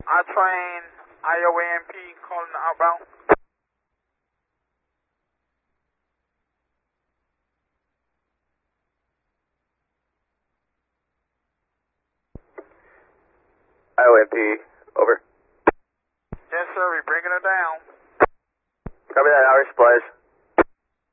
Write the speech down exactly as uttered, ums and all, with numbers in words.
I train I O A M P calling the outbound. I O M P, over. Yes, sir, we bringing her down. Copy that, Irish supplies.